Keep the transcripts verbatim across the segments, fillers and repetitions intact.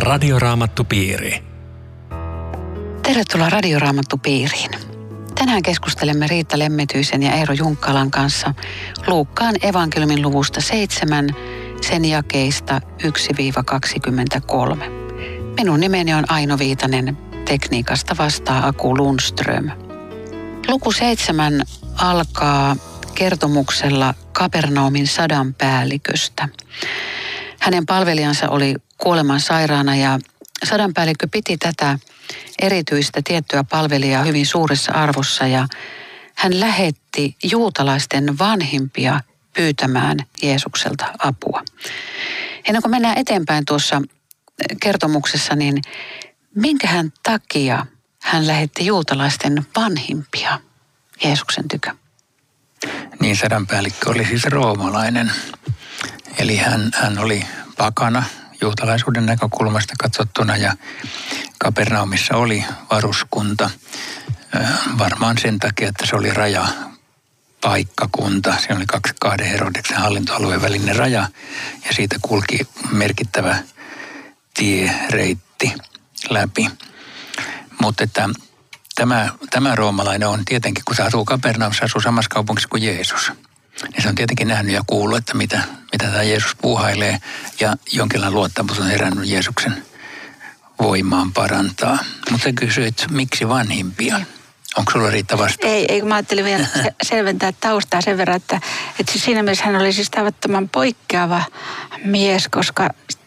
Radioraamattupiiri. Tervetuloa Radioraamattupiiriin. Tänään keskustelemme Riitta Lemmetyisen ja Eero Junkkalan kanssa Luukkaan evankeliumin luvusta seitsemän, sen jakeista yksi kaksikymmentäkolme. Minun nimeni on Aino Viitanen, tekniikasta vastaa Aku Lundström. Luku seitsemän alkaa kertomuksella Kapernaumin sadan päälliköstä. Hänen palvelijansa oli kuoleman sairaana ja sadanpäällikkö piti tätä erityistä tiettyä palvelijaa hyvin suuressa arvossa ja hän lähetti juutalaisten vanhimpia pyytämään Jeesukselta apua. Ennen kuin mennään eteenpäin tuossa kertomuksessa, niin minkähän takia hän lähetti juutalaisten vanhimpia Jeesuksen tykö? Niin, sadanpäällikkö oli siis roomalainen. Eli hän, hän oli pakana juutalaisuuden näkökulmasta katsottuna ja Kapernaumissa oli varuskunta. Varmaan sen takia, että se oli rajapaikkakunta. Se oli kaksi kahden Herodeksen hallintoalueen välinen raja ja siitä kulki merkittävä tiereitti läpi. Mutta että tämä, tämä roomalainen on tietenkin, kun se asuu Kapernaumissa, asuu samassa kaupungissa kuin Jeesus. Niin se on tietenkin nähnyt ja kuullut, että mitä, mitä tämä Jeesus puuhailee ja jonkinlainen luottamus on herännyt Jeesuksen voimaan parantaa. Mutta sä kysyit, miksi vanhimpia? Onko sulla Riitta vastaus? Ei, ei, mä ajattelin vielä selventää taustaa sen verran, että, että siinä mielessä hän oli siis tavattoman poikkeava mies, koska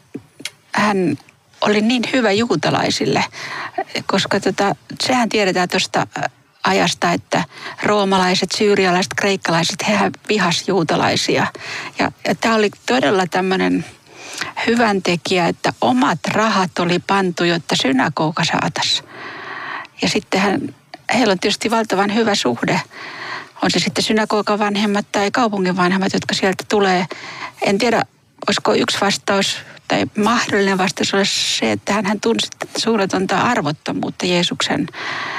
hän oli niin hyvä juutalaisille, koska tota, sehän tiedetään tuosta ajasta, että roomalaiset, syyrialaiset, kreikkalaiset, hehän vihas juutalaisia. Ja, ja tämä oli todella tämmöinen hyvän tekijä, että omat rahat oli pantu, jotta synagoga saataisiin. Ja sitten hän, heillä on tietysti valtavan hyvä suhde. On se sitten synagogan vanhemmat tai kaupungin vanhemmat, jotka sieltä tulee. En tiedä, olisiko yksi vastaus tai mahdollinen vastaus olisi se, että hän tunsi suunnatonta arvottomuutta Jeesuksen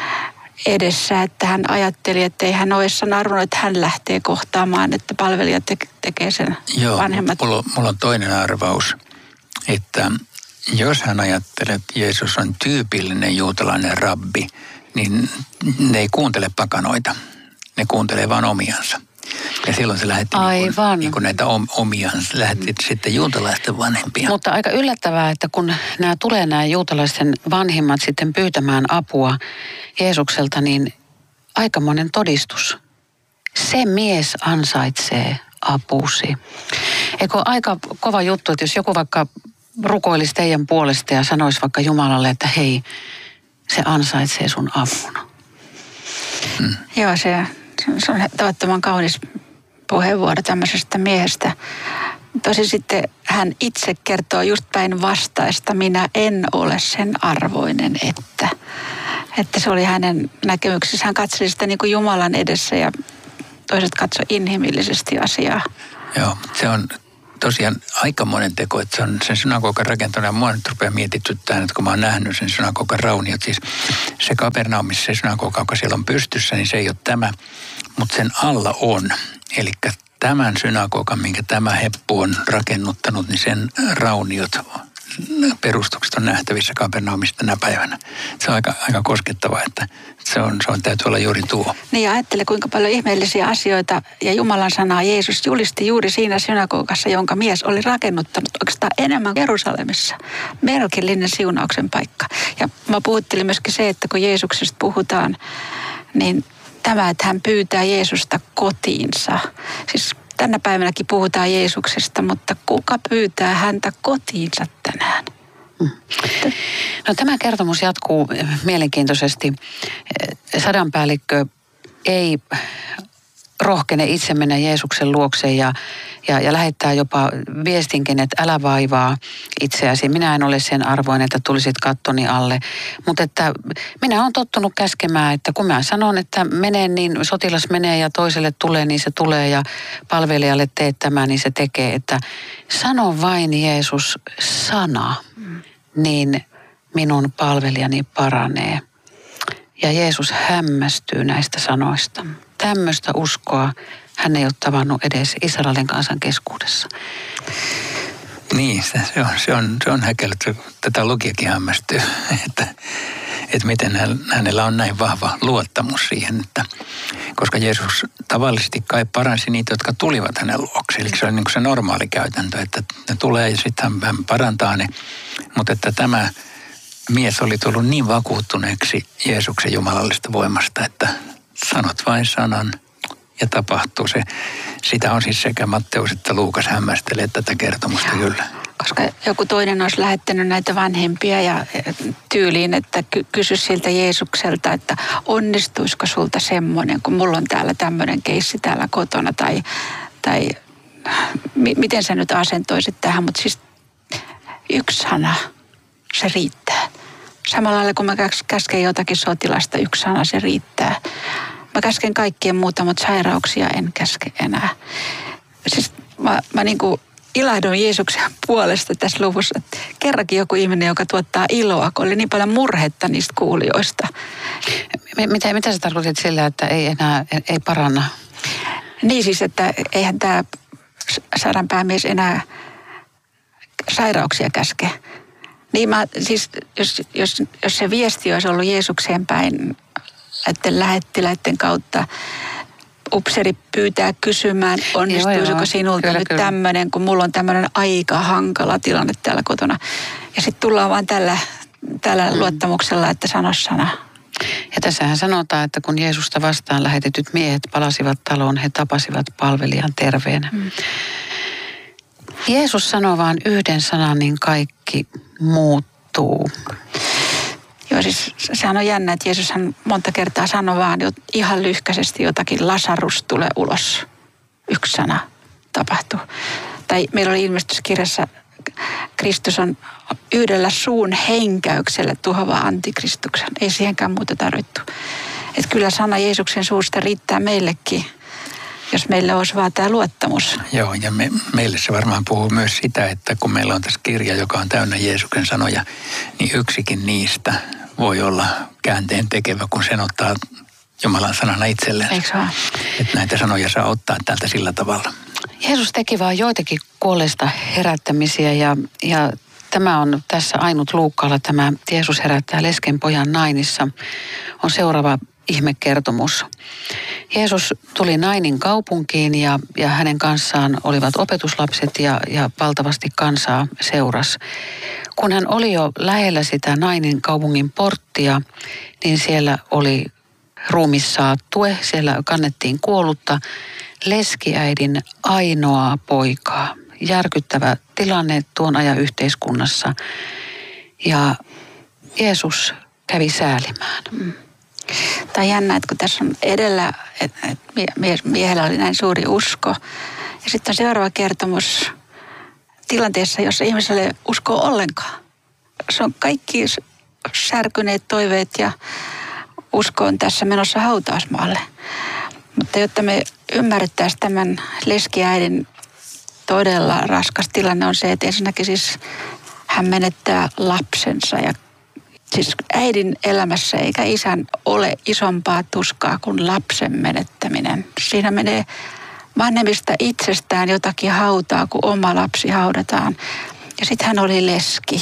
edessä, että hän ajatteli, että ei hän ole sanonut, että hän lähtee kohtaamaan, että palvelija te- tekee sen Joo, vanhemmat. Mulla, mulla on toinen arvaus, että jos hän ajattelee, että Jeesus on tyypillinen juutalainen rabbi, niin ne ei kuuntele pakanoita, ne kuuntelee vaan omiansa. Ja silloin se lähetti niin kuin, niin kuin näitä omiansa, lähetti sitten juutalaisten vanhempia. Mutta aika yllättävää, että kun nämä tulee nämä juutalaisten vanhimmat sitten pyytämään apua Jeesukselta, niin aikamoinen todistus. Se mies ansaitsee apusi. Eikö aika kova juttu, että jos joku vaikka rukoilisi teidän puolesta ja sanoisi vaikka Jumalalle, että hei, se ansaitsee sun avun. Hmm. Joo, se, se on tavattoman kaunis puheenvuoro tämmöisestä miehestä. Tosin sitten hän itse kertoo just päinvastaista, minä en ole sen arvoinen, että, että se oli hänen näkemyksensä. Hän katseli sitä niin kuin Jumalan edessä ja toiset katsoi inhimillisesti asiaa. Joo, se on tosiaan aikamoinen teko, että se on sen synagogan rakentanut ja mua nyt rupeaa mietityttämään, että kun mä oon nähnyt sen synagogan rauniot, siis se Kapernaumissa se synagoga, joka siellä on pystyssä, niin se ei ole tämä, mutta sen alla on. Eli tämän synagogan, minkä tämä heppu on rakennuttanut, niin sen rauniot, perustukset on nähtävissä Kapernaumissa tänä päivänä. Se on aika, aika koskettavaa, että se on, se on täytyy olla juuri tuo. Niin ja ajattele, kuinka paljon ihmeellisiä asioita ja Jumalan sanaa Jeesus julisti juuri siinä synagogassa, jonka mies oli rakennuttanut oikeastaan enemmän Jerusalemissa. Merkillinen siunauksen paikka. Ja mä puhuttelin myöskin se, että kun Jeesuksesta puhutaan, niin tämä, että hän pyytää Jeesusta kotiinsa. Siis tänä päivänäkin puhutaan Jeesuksesta, mutta kuka pyytää häntä kotiinsa tänään? Hmm. No, tämä kertomus jatkuu mielenkiintoisesti. Sadanpäällikkö ei rohkene itse mennä Jeesuksen luokse ja, ja, ja lähettää jopa viestinkin, että älä vaivaa itseäsi. Minä en ole sen arvoinen, että tulisit kattoni alle. Mutta että minä olen tottunut käskemään, että kun mä sanon, että menee, niin sotilas menee ja toiselle tulee, niin se tulee ja palvelijalle teet tämä, niin se tekee. Että sano vain Jeesus sana, niin minun palvelijani paranee. Ja Jeesus hämmästyy näistä sanoista. Tämmöistä uskoa hän ei ole tavannut edes Israelin kansan keskuudessa. Niin, se on, se on, se on häkellyt. Tätä lukiakin hämmästyy, että, että miten hänellä on näin vahva luottamus siihen, että koska Jeesus tavallisesti kai paransi niitä, jotka tulivat hänen luokse. Eli se on niin kuin se normaali käytäntö, että ne tulee ja sitten hän parantaa ne. Mutta että tämä mies oli tullut niin vakuuttuneeksi Jeesuksen jumalallista voimasta, että sanot vain sanan ja tapahtuu se. Sitä on siis sekä Matteus että Luukas hämmästelee tätä kertomusta kyllä. Koska joku toinen olisi lähettänyt näitä vanhempia ja tyyliin, että ky- kysy siltä Jeesukselta, että onnistuisiko sulta semmoinen, kun mulla on täällä tämmöinen keissi täällä kotona. Tai, tai mi- miten sä nyt asentoisit tähän, mutta siis yksi sana, se riittää. Samalla lailla kun mä käsken jotakin sotilasta, yksi sana, se riittää. Mä käsken kaikkien muuta, mutta sairauksia en käske enää. Siis mä, mä niin kuin ilahdun Jeesuksen puolesta tässä luvussa. Että kerrankin joku ihminen, joka tuottaa iloa, kun oli niin paljon murhetta niistä kuulijoista. Mitä, mitä sä tarkoitit sillä, että ei enää, ei paranna? Niin siis, että eihän tämä sadanpäämies enää sairauksia käske. Niin mä, siis jos, jos, jos se viesti olisi ollut Jeesukseen päin, että lähettiläiden kautta upseri pyytää kysymään, onnistuisiko sinulta kyllä, nyt tämmöinen, kun mulla on tämmöinen aika hankala tilanne täällä kotona. Ja sitten tullaan vaan tällä, tällä mm. luottamuksella, että sano sana. Ja tässähän sanotaan, että kun Jeesusta vastaan lähetetyt miehet palasivat taloon, he tapasivat palvelijan terveenä. Mm. Jeesus sanoo vaan yhden sanan, niin kaikki muuttuu. Joo, siis sehän on jännä, että Jeesushan monta kertaa sanoi vaan ihan lyhkäisesti jotakin, Lasarus tulee ulos. Yksi sana tapahtuu. Tai meillä oli ilmestyskirjassa, Kristus on yhdellä suun henkäyksellä tuhoava antikristuksen. Ei siihenkään muuta tarvittu. Että kyllä sana Jeesuksen suusta riittää meillekin, jos meillä olisi vaan tämä luottamus. Joo, ja me, meille se varmaan puhuu myös sitä, että kun meillä on tässä kirja, joka on täynnä Jeesuksen sanoja, niin yksikin niistä voi olla käänteen tekevä, kun sen ottaa Jumalan sanana itselleen. Eikö vaan? Että näitä sanoja saa ottaa täältä sillä tavalla. Jeesus teki vaan joitakin kuolleista herättämisiä ja, ja tämä on tässä ainut Luukkaalla, tämä Jeesus herättää lesken pojan Nainissa, on seuraava ihmekertomus. Jeesus tuli Nainin kaupunkiin ja, ja hänen kanssaan olivat opetuslapset ja, ja valtavasti kansaa seuras. Kun hän oli jo lähellä sitä Nainin kaupungin porttia, niin siellä oli ruumissaattue, siellä kannettiin kuollutta leskiäidin ainoaa poikaa. Järkyttävä tilanne tuon ajan yhteiskunnassa ja Jeesus kävi säälimään. Mm. Tämä on jännä, että kun tässä on edellä, että miehellä oli näin suuri usko. Ja sitten on seuraava kertomus tilanteessa, jossa ihmisellä ei usko ollenkaan. Se on kaikki särkyneet toiveet ja usko on tässä menossa hautausmaalle. Mutta jotta me ymmärrettäisiin tämän leskiäidin todella raskas tilanne on se, että ensinnäkin siis hän menettää lapsensa ja siis äidin elämässä eikä isän ole isompaa tuskaa kuin lapsen menettäminen. Siinä menee vanhemmista itsestään jotakin hautaa, kun oma lapsi haudataan. Ja sitten hän oli leski.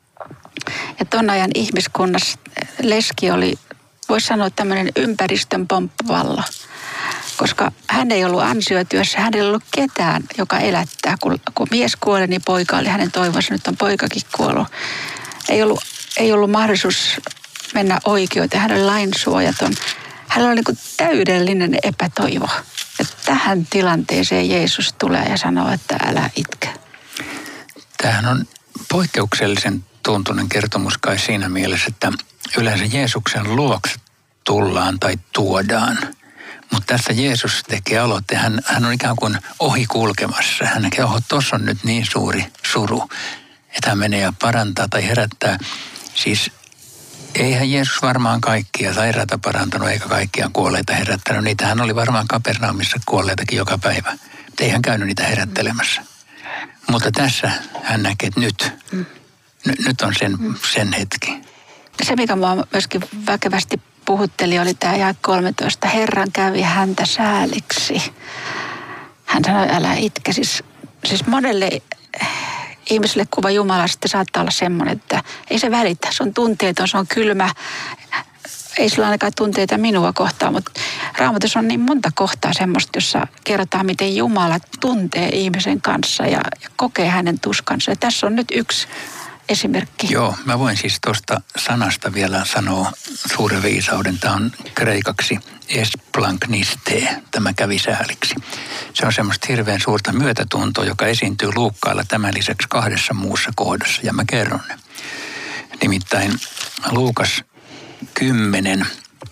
Ja ton ajan ihmiskunnassa leski oli, voisi sanoa, tämmöinen ympäristön pomppavalla. Koska hän ei ollut ansiotyössä, hän ei ollut ketään, joka elättää. Kun, kun mies kuoli, niin poika oli hänen toivonsa, nyt on poikakin kuollut. Ei ollut Ei ollut mahdollisuus mennä oikeuteen. Hän oli lainsuojaton. Hänellä oli niin kuin täydellinen epätoivo. Ja tähän tilanteeseen Jeesus tulee ja sanoo, että älä itke. Tämähän on poikkeuksellisen tuntunen kertomus kai siinä mielessä, että yleensä Jeesuksen luokse tullaan tai tuodaan. Mutta tässä Jeesus tekee aloitteen. Hän, hän on ikään kuin ohi kulkemassa. Hän näkee, oho, tuossa on nyt niin suuri suru, että hän menee ja parantaa tai herättää. Siis eihän Jeesus varmaan kaikkia sairaita parantanut eikä kaikkia kuolleita herättänyt. Niitähän oli varmaan Kapernaumissa kuolleitakin joka päivä. Mutta ei hän käynyt niitä herättelemässä. Mutta tässä hän näkee, että nyt, mm. n- nyt on sen, sen hetki. Se, mikä minua myöskin väkevästi puhutteli, oli tämä jae kolmetoista. Herran kävi häntä sääliksi. Hän sanoi, älä itke. Siis, siis monelle ihmiselle kuva Jumalasta saattaa olla semmoinen, että ei se välitä. Se on tunteeton, se on kylmä. Ei sillä ainakaan tunteita minua kohtaan, mutta Raamatussa on niin monta kohtaa semmoista, jossa kerrotaan, miten Jumala tuntee ihmisen kanssa ja, ja kokee hänen tuskansa. Ja tässä on nyt yksi esimerkki. Joo, mä voin siis tuosta sanasta vielä sanoa suuren viisauden. Tämä on kreikaksi esplankniste, tämä kävi sääliksi. Se on semmoista hirveän suurta myötätuntoa, joka esiintyy Luukkaalla tämän lisäksi kahdessa muussa kohdassa, ja mä kerron ne. Nimittäin Luukas kymmenen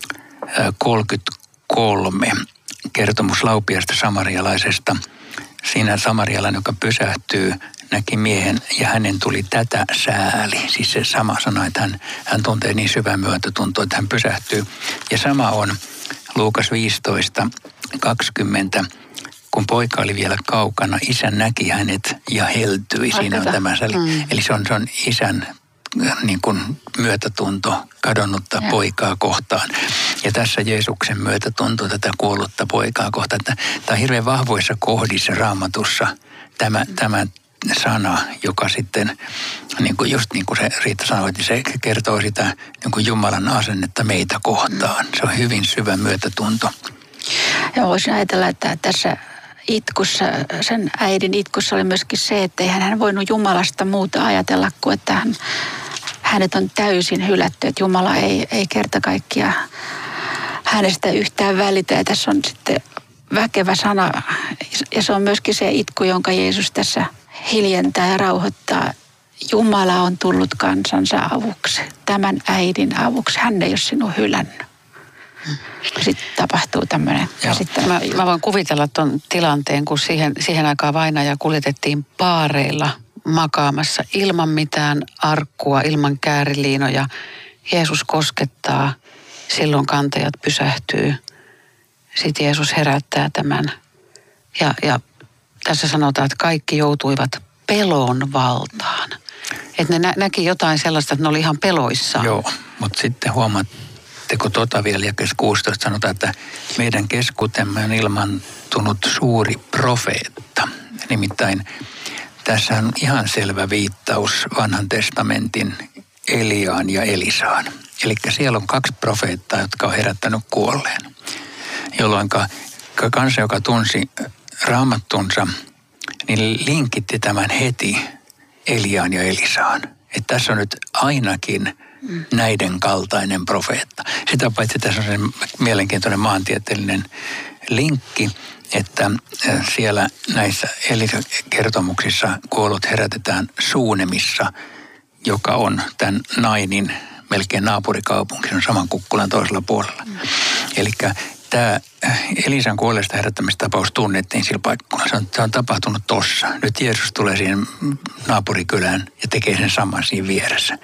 kolmekymmentäkolme, kertomus laupiasta samarialaisesta. Siinä samarialainen, joka pysähtyy, näki miehen ja hänen tuli tätä sääli. Siis se sama sana, että hän, hän tuntee niin syvää myötätuntoa, että hän pysähtyy. Ja sama on Luukas viisitoista kaksikymmentä. Kun poika oli vielä kaukana, isä näki hänet ja heltyi. Siinä on tämä sääli. Mm. Eli se on, se on isän niin kuin myötätunto kadonnutta ja. poikaa kohtaan. Ja tässä Jeesuksen myötätunto tätä kuollutta poikaa kohtaan. Tämä on hirveän vahvoissa kohdissa Raamatussa tämä, tämä sana, joka sitten, niin kuin just niin kuin se Riitta sanoi, että se kertoo sitä niin kuin Jumalan asennetta meitä kohtaan. Se on hyvin syvä myötätunto. Ja voisin ajatella, että tässä itkussa, sen äidin itkussa oli myöskin se, että ei hän voinut Jumalasta muuta ajatella kuin, että hän, hänet on täysin hylätty, että Jumala ei, ei kerta kaikkiaan hänestä yhtään välitä. Ja tässä on sitten väkevä sana, ja se on myöskin se itku, jonka Jeesus tässä hiljentää ja rauhoittaa. Jumala on tullut kansansa avuksi, tämän äidin avuksi. Hän ei ole sinua hylännyt. Sitten tapahtuu tämmöinen käsittely. Mä, mä voin kuvitella tuon tilanteen, kun siihen, siihen aikaan vainaja kuljetettiin paareilla makaamassa ilman mitään arkkua, ilman kääriliinoja. Jeesus koskettaa, silloin kantajat pysähtyy. Sitten Jeesus herättää tämän. Ja, ja tässä sanotaan, että kaikki joutuivat pelon valtaan. Että ne nä- näki jotain sellaista, että ne oli ihan peloissaan. Joo, mutta sitten huomaat, kun tuota vielä jakeessa kuusitoista sanotaan, että meidän keskuutemme on ilmantunut suuri profeetta. Nimittäin tässä on ihan selvä viittaus vanhan testamentin Eliaan ja Elisaan. Eli siellä on kaksi profeettaa, jotka on herättänyt kuolleen. Jolloin kansa, joka tunsi raamattunsa, niin linkitti tämän heti Eliaan ja Elisaan. Että tässä on nyt ainakin näiden kaltainen profeetta. Sitä paitsi tässä on se mielenkiintoinen maantieteellinen linkki, että siellä näissä Elisa-kertomuksissa kuollut herätetään Suunemissa, joka on tämän Nainin melkein naapurikaupunki, se on saman kukkulan toisella puolella. Mm. Eli tämä Elisan kuolleesta herättämistapaus tunnettiin sillä paikalla. Se on, se on tapahtunut tossa. Nyt Jeesus tulee siihen naapurikylään ja tekee sen saman siinä vieressä.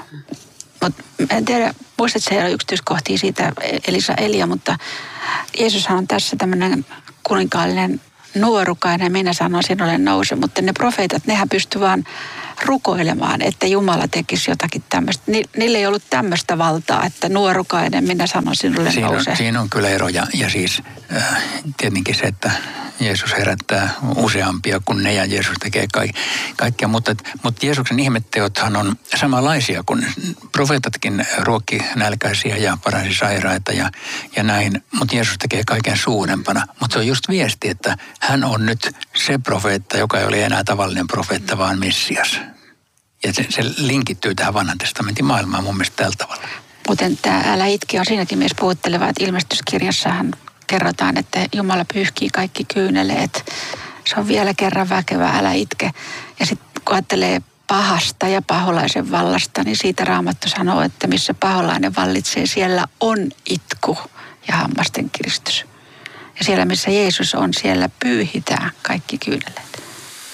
Mutta en tiedä, muistatko se yksityiskohtia siitä Elisa Elia, mutta Jeesushan on tässä tämmöinen kuninkaallinen nuorukainen, minä sanon sinulle nouse, mutta ne profeetat, nehän pystyvät vaan rukoilemaan, että Jumala tekisi jotakin tämmöistä. Ni, niillä ei ollut tämmöistä valtaa, että nuorukainen, minä sanon sinulle siinä nouse. On, siinä on kyllä eroja, ja siis äh, tietenkin se, että Jeesus herättää useampia kuin ne, ja Jeesus tekee kaik, kaikkea, mutta, mutta Jeesuksen ihmetteothan on samanlaisia, kun profeetatkin ruokki nälkäisiä ja paransi sairaita ja, ja näin, mutta Jeesus tekee kaiken suurempana. Mutta se on just viesti, että hän on nyt se profeetta, joka ei ole enää tavallinen profeetta, vaan Messias. Ja se, se linkittyy tähän vanhan testamentin maailmaan mun mielestä tällä tavalla. Muuten tämä Älä itke on siinäkin mielessä puhutteleva, että ilmestyskirjassahan kerrotaan, että Jumala pyyhkii kaikki kyyneleet. Se on vielä kerran väkevä, älä itke. Ja sitten kun ajattelee pahasta ja paholaisen vallasta, niin siitä Raamattu sanoo, että missä paholainen vallitsee, siellä on itku ja hammasten kiristys. Ja siellä, missä Jeesus on, siellä pyyhitään kaikki kyyneleet.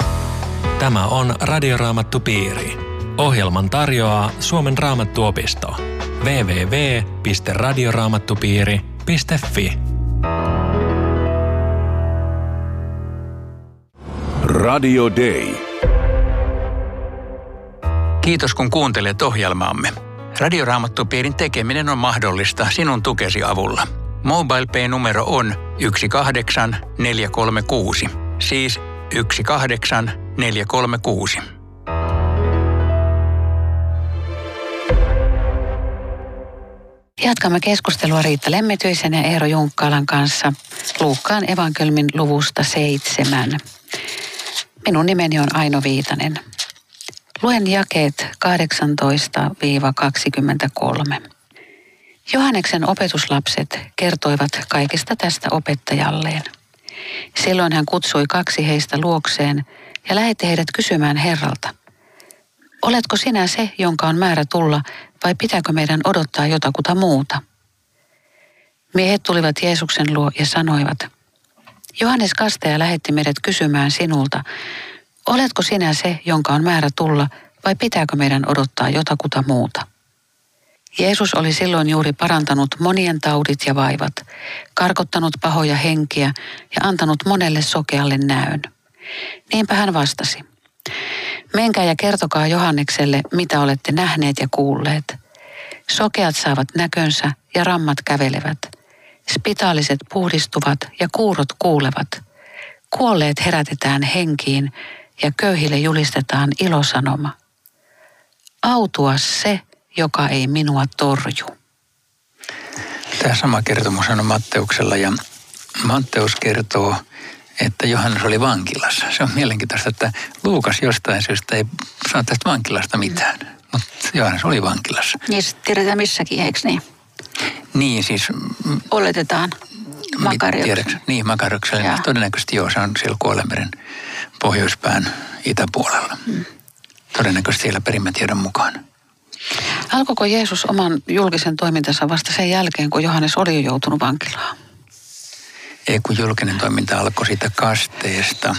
Tämä on Radioraamattupiiri. Ohjelman tarjoaa Suomen Raamattuopisto. double-u double-u double-u piste radioraamattupiiri piste fi Radio Day. Kiitos kun kuuntelet ohjelmaamme. Radioraamattupiirin tekeminen on mahdollista sinun tukesi avulla. MobilePay-numero on yksi kahdeksan neljä kolme kuusi, siis yksi kahdeksan neljä kolme kuusi. Jatkamme keskustelua Riitta Lemmetyisen ja Eero Junkkaalan kanssa Luukkaan evankeliumin luvusta seitsemän. Minun nimeni on Aino Viitanen. Luen jakeet kahdeksantoista kaksikymmentäkolme. Johanneksen opetuslapset kertoivat kaikesta tästä opettajalleen. Silloin hän kutsui kaksi heistä luokseen ja lähetti heidät kysymään Herralta: oletko sinä se, jonka on määrä tulla, vai pitääkö meidän odottaa jotakuta muuta? Miehet tulivat Jeesuksen luo ja sanoivat: Johannes Kastaja lähetti meidät kysymään sinulta: oletko sinä se, jonka on määrä tulla, vai pitääkö meidän odottaa jotakuta muuta? Jeesus oli silloin juuri parantanut monien taudit ja vaivat, karkottanut pahoja henkiä ja antanut monelle sokealle näön. Niinpä hän vastasi: menkää ja kertokaa Johannekselle, mitä olette nähneet ja kuulleet. Sokeat saavat näkönsä ja rammat kävelevät. Spitaaliset puhdistuvat ja kuurot kuulevat. Kuolleet herätetään henkiin ja köyhille julistetaan ilosanoma. Autua se, joka ei minua torju. Tämä sama kertomus on Matteuksella ja Matteus kertoo, että Johannes oli vankilassa. Se on mielenkiintoista, että Luukas jostain syystä ei saa tästä vankilasta mitään, mutta Johannes oli vankilassa. Niin tiedetään missäkin, eikö niin? Niin siis... Oletetaan Makarioksen. Niin, Makarioksen. Todennäköisesti joo, se on siellä Kuolemeren pohjoispään itäpuolella. Hmm. Todennäköisesti siellä perimätiedon mukaan. Alkoiko Jeesus oman julkisen toimintansa vasta sen jälkeen, kun Johannes oli jo joutunut vankilaan? Ei, kun julkinen toiminta alkoi siitä kasteesta,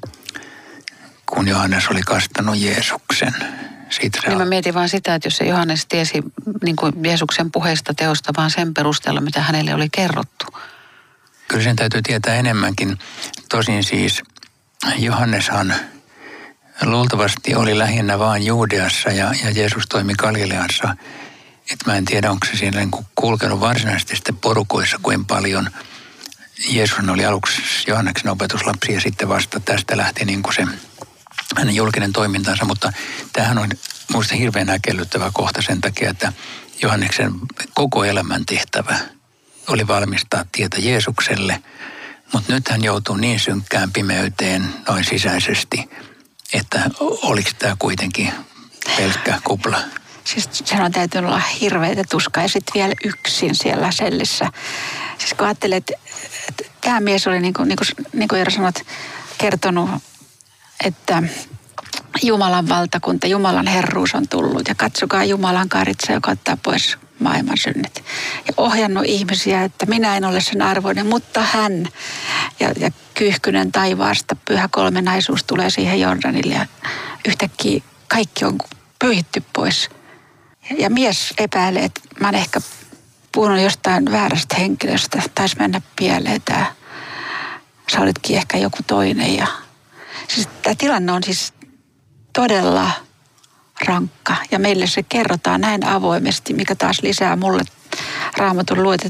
kun Johannes oli kastanut Jeesuksen. Siitä niin mä mietin vaan sitä, että jos se Johannes tiesi niin kuin Jeesuksen puheista teosta vaan sen perusteella, mitä hänelle oli kerrottu. Kyllä sen täytyy tietää enemmänkin. Tosin siis Johanneshan luultavasti oli lähinnä vaan Juudeassa ja, ja Jeesus toimi Galileassa. Et mä en tiedä, onko se siinä niin kuin kulkenut varsinaisesti sitten porukoissa kuin paljon. Jeesus oli aluksi Johanneksen opetuslapsi ja sitten vasta tästä lähti niin kuin se hänen julkinen toimintansa. Mutta tämähän on minusta hirveän äkellyttävä kohta sen takia, että Johanneksen koko elämän tehtävä oli valmistaa tietä Jeesukselle. Mutta nyt hän joutuu niin synkkään pimeyteen noin sisäisesti, että oliko tämä kuitenkin pelkkä kupla? Siis sen on täytynyt olla hirveätä tuskaa ja sitten vielä yksin siellä sellissä. Siis kun ajattelee, että, että tämä mies oli niin kuin, niin kuin, niin kuin Eero sanot, kertonut, että Jumalan valtakunta, Jumalan herruus on tullut ja katsokaa Jumalan karitsa, joka ottaa pois maailman synnit. Ja ohjannut ihmisiä, että minä en ole sen arvoinen, mutta hän. Ja, ja kyyhkynen taivaasta, pyhä kolmenaisuus tulee siihen Jordanille ja yhtäkkiä kaikki on pyyhitty pois. Ja, ja mies epäilee, että mä oon ehkä puhunut jostain väärästä henkilöstä, taisi mennä pieleen tämä. Sä olitkin ehkä joku toinen. Ja, siis tämä tilanne on siis todella rankka ja meille se kerrotaan näin avoimesti, mikä taas lisää mulle Raamatun